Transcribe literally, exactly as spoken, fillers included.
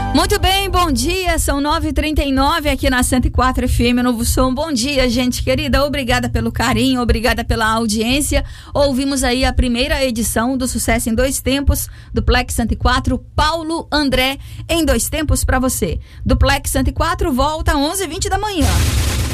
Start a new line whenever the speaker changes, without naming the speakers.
Muito bem, bom dia, são nove e trinta e nove aqui na cento e quatro F M Novo Som. Bom dia, gente querida, obrigada pelo carinho, obrigada pela audiência. Ouvimos aí a primeira edição do Sucesso em Dois Tempos, do Plex cento e quatro, Paulo André, em dois tempos pra você. Do Plex cento e quatro volta às onze e vinte da manhã.